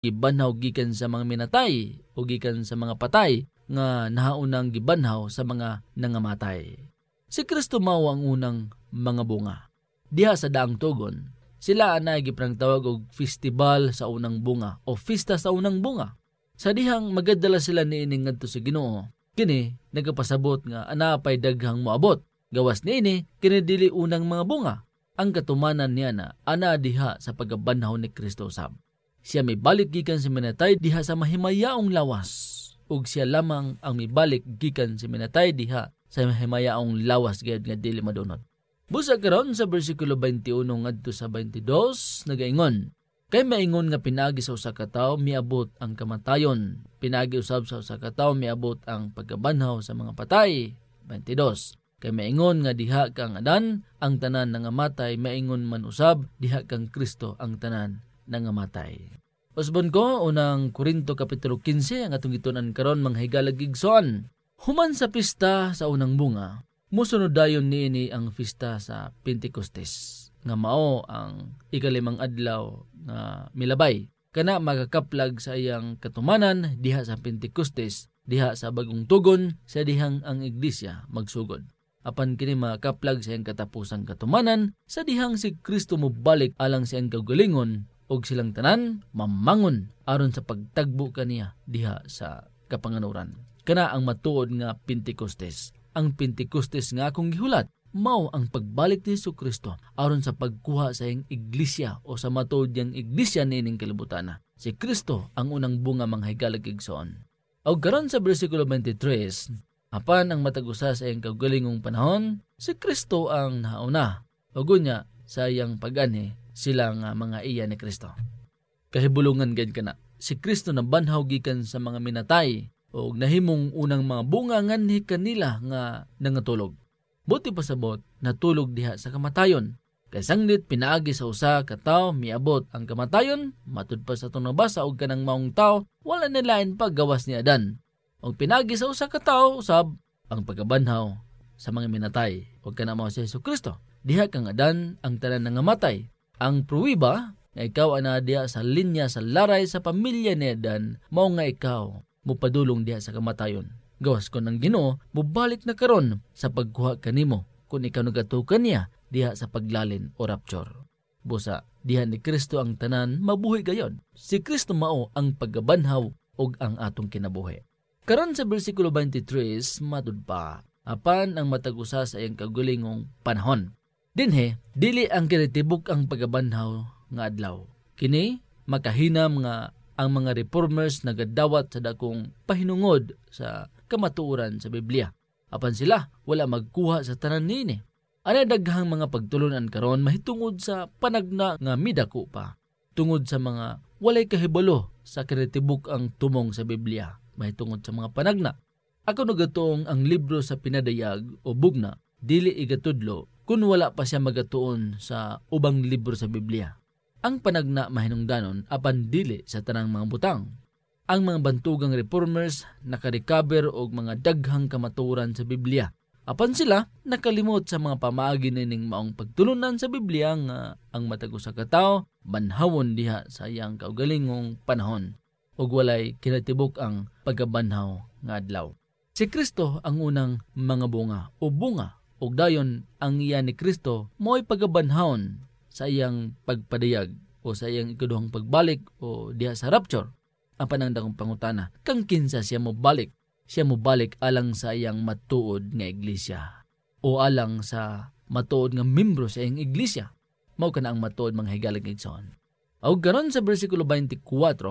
gibanhaw gikan sa mga minatay o gikan sa mga patay nga nahaunang gibanhaw sa mga nangamatay. Si Kristo mao ang unang mga bunga. Diha sa daang tugon, sila anay giprang tawag og festival sa unang bunga o fiesta sa unang bunga. Sa dihang magadala sila niining ngadto sa Ginoo, kini nagapasabot nga anapay daghang moabot. Gawas niini kini dili unang mga bunga. Ang katumanan niya na ana diha sa pagabanhaw ni Kristo usab. Siya mibalik gikan sa minatay diha sa mahimayaong lawas, ug siya lamang ang mibalik gikan sa minatay diha sa mahimayaong lawas gayud nga dili madunot. Busa karon sa bersikulo 21 ngadto sa 22 nagaingon, kay maingon nga pinaagi sa usa ka tawo miabot ang kamatayon, pinaagi usab sa usa ka tawo miabot ang pagkabanhaw sa mga patay. 22. Kay maingon nga diha kang Adan ang tanan nangamatay, maingon man usab diha kang Kristo ang tanan nangamatay. Usbon ko unang Korinto kapitulo 15 ang atong gitunan karon mga higalagigsoon. Human sa pista sa unang bunga, musunod dayon niini ang pista sa Pentecostes, nga mao ang ikalimang adlaw nga milabay. Kana magakaplag sa iyang katumanan diha sa Pentecostes, diha sa bagong tugon sa dihang ang iglesia magsugod. Apan kini makaplag sa iyang katapusang katumanan sa dihang si Kristo mobalik alang sa iyang kaugalingon og silang tanan mamangon aron sa pagtagbo kaniya diha sa kapanganuran. Kana ang matuod nga Pentecostes. Ang Pentecostes nga akong gihulat mao ang pagbalik ni Jesucristo aron sa pagkuha sa iyang iglesia o sa matuod yang iglesia nining kalibutan. Si Kristo ang unang bunga manghigalagigsoon. Og karon sa bersikulo 23, apan ang matag-usa sa iyang kaugalingong panahon, si Kristo ang nauna. Og unya sa iyang pag-ani sila nga mga iya ni Kristo. Kahibulungan gid kana, si Kristo nabanhaw gikan sa mga minatay og nahimong unang mga bunga nganhi kanila nga nangatulog. Buti pasabot natulog diha sa kamatayon. Kay sanglit pinaagi sa usa ka tawo miabot ang kamatayon, matud pa sa itong nabasa og kanang maong tawo wala nilain pa gawas ni Adan. Og pinagi sa usa ka tawo usab ang pagkabanhaw sa mga minatay. Og kana mao si Jesucristo. Diha kang Adan ang tanan nangamatay. Ang pruwiba nga ikaw ana diha sa linya sa laray sa pamilya ni Adan, mao nga ikaw mopadulong diha sa kamatayon. Gawas kon ang Ginoo mobalik na karon sa pagkuha kanimo kung ikaw nagatukan niya diha sa paglalin o rapture. Busa diha ni Kristo ang tanan mabuhi gayod. Si Kristo mao ang paggabanhaw og ang atong kinabuhi. Karon sa bersikulo 23 matud pa, apan ang matag-usa sa iyang kagulingong panahon. Dinhe, dili ang kinitibuk ang pagabanhaw nga adlaw. Kini makahinam nga ang mga reformers nagadawat sa dakong pahinungod sa kamatuoran sa Biblia. Apan sila wala magkuha sa tanan niini. Ana daghang mga pagtulunan karon mahitungod sa panagna nga midako pa. Tungod sa mga walay kahibalo sa kinitibuk ang tumong sa Biblia. Mahitungod sa mga panagna. Ako nagatuong ang libro sa pinadayag o bugna, dili igatudlo kung wala pa siya magatuon sa ubang libro sa Biblia. Ang panagna mahinungdanon apan dili sa tanang mga butang. Ang mga bantugang reformers nakarecover og mga daghang kamatuoran sa Biblia. Apan sila nakalimot sa mga pamaagi nining maong pagtulunan sa Biblia nga ang matag-usa ka tawo banhawon diha sa iyang kaugalingong panahon. Og walay kinatibuk ang pagkabanhaw nga adlaw. Si Kristo ang unang mga bunga o bunga. Og dayon ang iya ni Kristo mo'y pagkabanhawon sa iyang pagpadayag o sa iyang ikaduhang pagbalik o diha sa rapture. Ang panangdakong pangutana, kang kinsa siya mo balik? Siya mo balik alang sa iyang matuod nga iglesia o alang sa matuod nga membro sa iyang iglesia. Mao kana ang matuod mga higalagigsoon. Og karon sa bersikulo 24,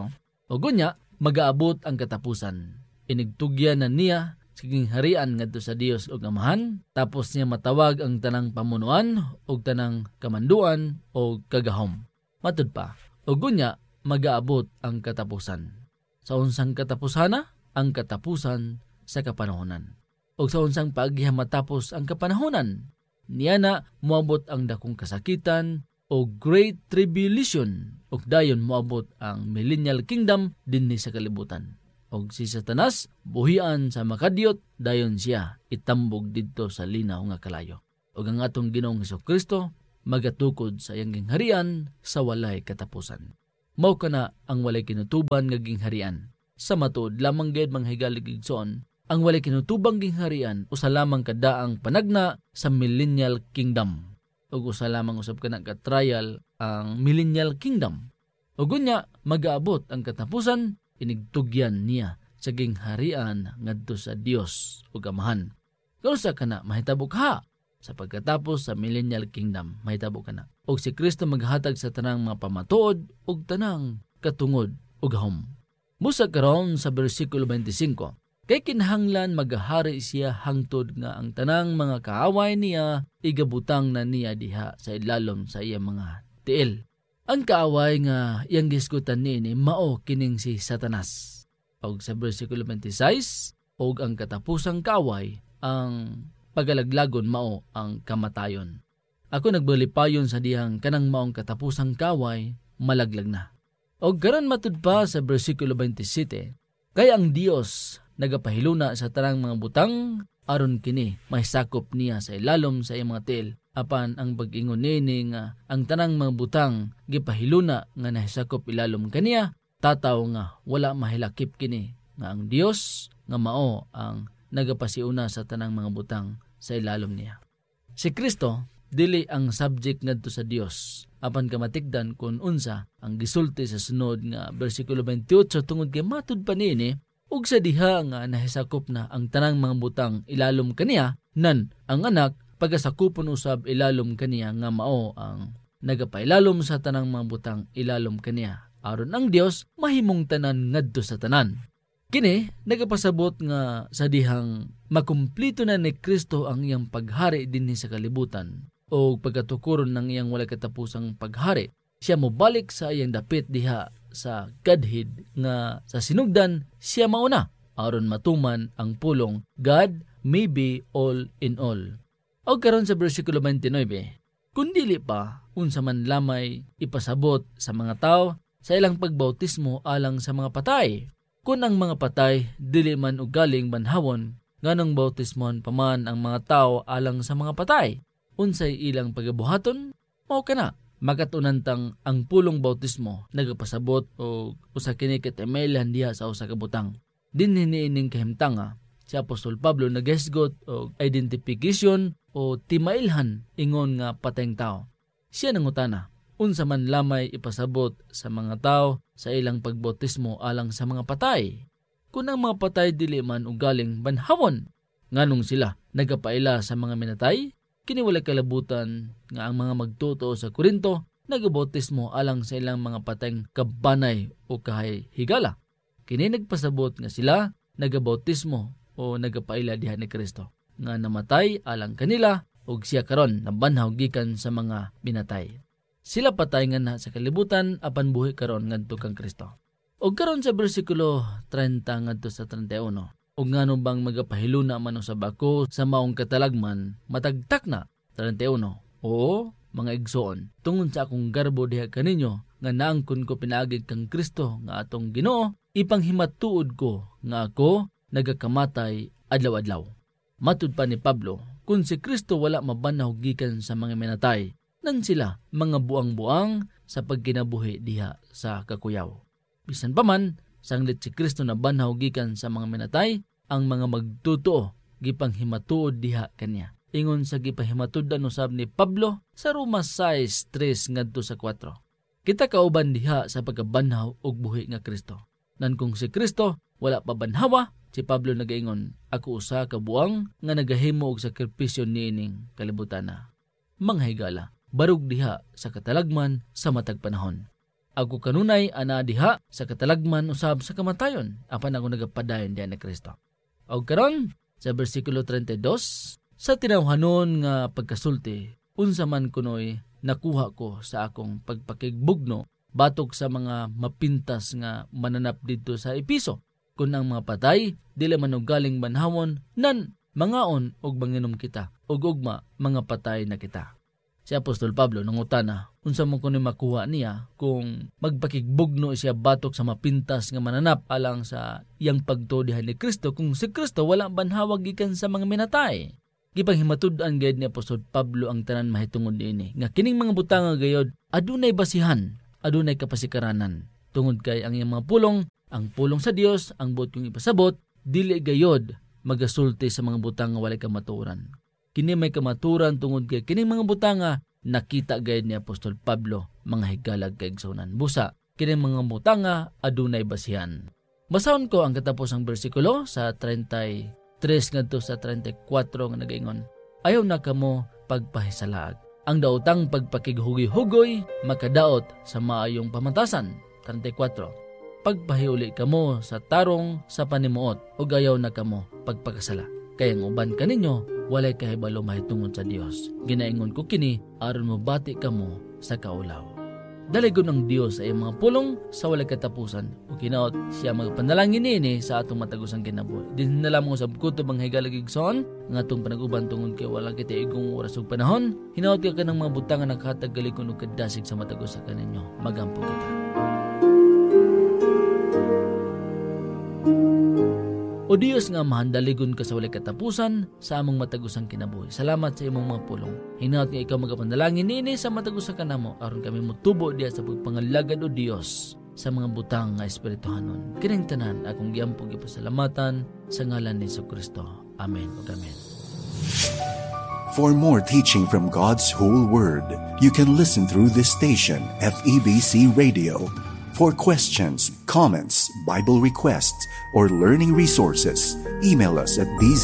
og unya magaabot ang katapusan. Inigtugyan na niya siging harian ngadto sa Dios ug Amahan, tapos niya matawag ang tanang pamunuan ug tanang kamanduan o kagahom. Matud pa, ug unya magaabot ang katapusan. Sa unsang katapusana? Ang katapusan sa kapanahonan. Ug sa unsang paagiha matapos ang kapanahonan? Niya na moabot ang dakong kasakitan o Great Tribulation ug dayon moabot ang Millennial Kingdom dinhi sa kalibutan. Og si Satanas buhian sa makadyot dayon siya itambog didto sa linaw nga kalayo. Og ang atong Ginoong Hesukristo magatukod sa iyang gingharian sa walay katapusan. mao kana ang walay kinutuban nga gingharian. Sa matuod lamang gayud mga higalig igsoon, ang walay kinutubang gingharian usa lamang kadaang panagna sa millennial kingdom. Ug usa lamang usab kana ka trial ang millennial kingdom. Ug unya mag-aabot ang katapusan, inigtugyan niya sa gingharian ngadto sa Dios ug Amahan. Kausa kana mahitabo ka sa pagkatapos sa millennial kingdom, mahitabo kana. Og si Kristo maghatag sa tanang mga pamatuod ug tanang katungod ug gahom. Musa karon sa bersikulo 25, kay kinahanglan maghari siya hangtod nga ang tanang mga kaaway niya igabutang na niya diha sa ilalom sa iyang mga tiil. Ang kaaway nga iyang gisgutan niini mao kining si Satanas. Og sa bersikulo 26, og ang katapusang kaaway ang pagalaglagon mao ang kamatayon. Ako nagbalipayon sa dihang kanang maong katapusang kaway, malaglag na. O garon matud pa sa bersikulo 27, kay ang Dios nagapahiluna sa tanang mga butang, aron kini mahisakop niya sa ilalom sa iyang mga tiil. Apan ang pag-ingon nini nga ang tanang mga butang gipahiluna nga nahisakop ilalom kaniya, tataw nga wala mahilakip kini nga ang Dios nga mao ang nagapasiuna sa tanang mga butang sa ilalom niya. Si Kristo dili ang subject ngadto sa Dios, apan kamatikdan kun unsa ang gisulti sa sunod nga bersikulo 28 tungod kay matud pa niini ug sa diha nga nahisakop na ang tanang mga butang ilalom kaniya, nan ang anak pagasakupon usab ilalom kaniya nga mao ang nagapailalom sa tanang mga butang ilalom kaniya, aron ang Dios mahimong tanan ngadto sa tanan. Kini nagapasabot nga sa dihang makumplito na ni Kristo ang iyang paghari dinhi sa kalibutan o pagkatukuron ng iyang wala katapusang paghari, siya mobalik sa iyang dapit diha sa Godhead nga sa sinugdan siya mauna aron matuman ang pulong God may be all in all. O karon sa bersikulo 29, kung dili pa unsa man lamay ipasabot sa mga tao sa ilang pagbautismo alang sa mga patay. Kung ang mga patay dili man ugaling banhawon, nganong bautismon pa man ang mga tao alang sa mga patay. Unsay ilang pagabuhaton? Mao kana makatunantang ang pulong bautismo nagapasabot og usa kini ket emailhan diha sa usa ka butang. Dinhi niining kahimtanga si Apostol Pablo naghisgot og identification o timailhan ingon nga patayng tao. Siya nangutana, unsa man lamay ipasabot sa mga tao sa ilang pagbautismo alang sa mga patay. Kung ang mga patay dili man ugaling banhawon, nganong sila nagapaila sa mga minatay? Kini wala kalabutan nga ang mga magtuto sa Korinto nagabautismo alang sa ilang mga patayng kabanay o kahay higala. Kini nagpasabot nga sila nagabautismo o nagapaila diha ni Kristo nga namatay alang kanila ug siya karon nabanhaw gikan sa mga minatay. Sila patay nga na sa kalibutan apan buhi karon ngadto kang Kristo. Og karon sa bersikulo 30 ngadto sa 31, ug ngano bang magapahiluna man sa bako sa maong katalagman matagtak na 31. Oo, mga igsoon, tungod sa akong garbo diha kaninyo nga naangkon ko pinaagid kang Kristo nga atong Ginoo, ipanghimatuod ko nga ako nagakamatay adlaw-adlaw. Matud pa ni Pablo, kung si Kristo wala mabanhaw gikan sa mga minatay, nan sila mga buang-buang sa pagkinabuhi diha sa kakuyaw. Bisan pa man, sanglit si Kristo na banhaw gikan sa mga minatay, ang mga magtutuo gipanghimatuod diha kanya. Ingon sa gipahimatudan usab ni Pablo sa Roma 6:3 ngadto sa 4. Kita kauban diha sa pagkabanhaw og buhi nga Kristo. Nan kung si Kristo wala pa banhawa, si Pablo nagaingon, ako usa ka buang nga nagahimo og sakripisyo niining kalibutan. Mga higala, barug diha sa katalagman sa matag panahon. Ako kanunay ana diha sa katalagman usab sa kamatayon, apan ako nagapadayon diha ni Kristo. Og karon sa bersikulo 32, sa tinawhanon nga pagkasulti, unsa man kunoy nakuha ko sa akong pagpakigbugno batok sa mga mapintas nga mananap didto sa Episo. Kung ang mga patay dili man og galing banhawon, nan mangaon og manginom kita, ug ugma mga patay na kita. Si Apostol Pablo nangutana, unsa man kunoy makuha niya kung magpakigbugno siya batok sa mapintas nga mananap alang sa iyang pagtudihan ni Kristo kung si Kristo wala banhawag gikan sa mga minatay. Gipanghimatud-an gayud ni Apostol Pablo ang tanan mahitungod niini nga kining mga butang nga gayod adunay basihan adunay kapasikaranan. Tungod kay ang iyang mga pulong, ang pulong sa Dios, ang buot kong ipasabot, dili gayod magasulti sa mga butang nga walay kamaturan. Kini may kamaturan tungod kay kining mga butang nga nakita gayud ni Apostol Pablo mga higalag kay igsunan. Busa, kining mga butang nga adunay basihan. Basahon ko ang katapusang bersikulo sa 33 ngadto sa 34 nga nagaingon, ayaw na kamo pagpahisalag. Ang daotang pagpakighugoy-hugoy makadaot sa maayong pamantasan. 34. Pagpahiuli kamo sa tarong sa panimuot ug ayaw na kamo pagpakasala. Kaya ang uban kaninyo walay kahibalo mahitungod sa Dios. Ginaingon ko kini aron mo bati kamo sa kaulaw. Daligon ng Dios ay mga pulong sa walay katapusan ug hinaot siya magpanalangin ini sa atong matagusang kinabuhi. Din na lamang usab kutob ang higalag-igsoon nga atong panag-uban tungod kay wala kita igong oras ug panahon. Hinaot ka kanang mga butang nga naghatag galikon ug kadasig sa matagos sa kaninyo. Magampo kita. O Diyos nga mahandaligon ka sa walay katapusan sa among matagusang kinabuhi. Salamat sa imong mga pulong. Hinaot nga ikaw magapanalangin nini sa matagusang kanamo aron kami motubo diya sa pagpangalagad o Dios sa mga butang nga espirituhanon. Kining tanan akong giampog ipasalamatan sa ngalan ni Jesucristo. Amen ug amen. For more teaching from God's whole word, you can listen through this station, FEBC Radio. For questions, comments, Bible requests, or learning resources, email us at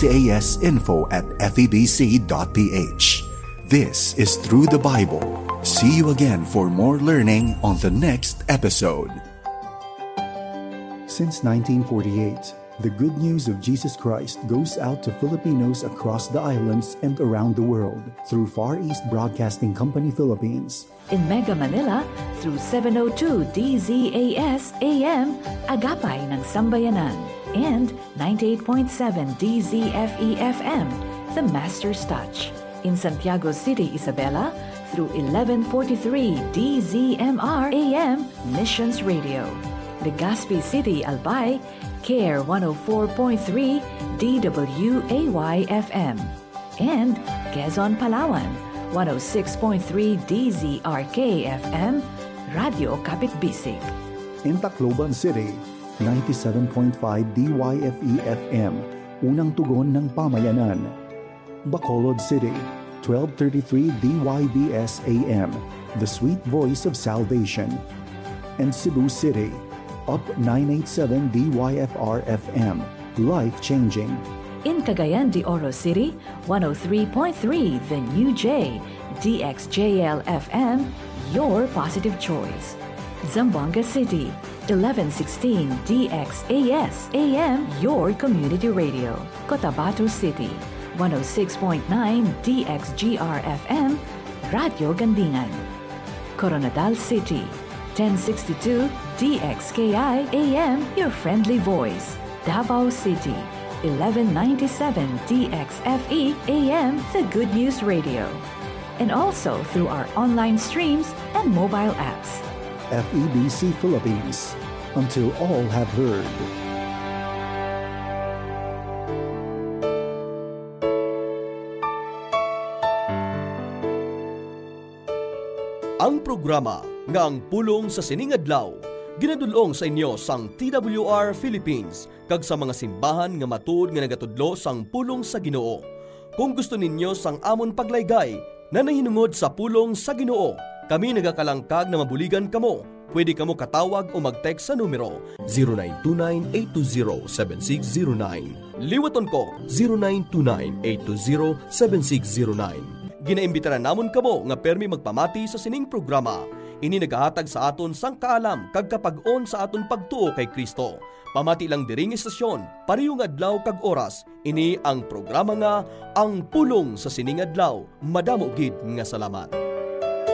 bzasinfo@febc.ph. This is Through the Bible. See you again for more learning on the next episode. Since 1948, the good news of Jesus Christ goes out to Filipinos across the islands and around the world through Far East Broadcasting Company Philippines. In Mega Manila, through 702 DZAS AM, Agapay ng Sambayanan, and 98.7 DZFE FM, The Master's Touch. In Santiago City, Isabela, through 1143 DZMR AM, Missions Radio. Legazpi City, Albay, CARE 104.3 DWAY FM. And Quezon, Palawan, 106.3 DZRK FM, Radio Kapit Bisig. In Tacloban City, 97.5 DYFE FM, unang tugon ng pamayanan. Bacolod City, 1233 DYBS AM, the sweet voice of salvation. And Cebu City, up 987 DYFR FM, life-changing. In Cagayan de Oro City, 103.3 The New J, DXJL FM, your positive choice. Zamboanga City, 1116 DXAS AM, your community radio. Cotabato City, 106.9 DXGR FM, Radio Gandingan. Coronadal City, 1062 DXKI AM, your friendly voice. Davao City, 1197 DXFE AM, the Good News Radio. And also through our online streams and mobile apps. FEBC Philippines, until all have heard. Ang programa nga ang pulong sa siningadlaw ginadulong sa inyo sang TWR Philippines kag sa mga simbahan nga matuod nga nagatudlo sang pulong sa Ginoo. Kung gusto ninyo sang amon paglaygay na nahinungod sa pulong sa Ginoo, kami nagakalangkag na mabuligan kamo. Pwede kamo katawag o mag-text sa numero 0929-820-7609. Liwaton ko 0929-820-7609. Ginaimbitaran namon kamo nga permi magpamati sa sining programa. Ini nagahatag sa aton sang kaalam kag kapag-on sa aton pagtuo kay Kristo. Pamati lang diring istasyon, parihong adlaw kag oras. Ini ang programa nga Ang Pulong sa Sining Adlaw. Madamo gid nga salamat.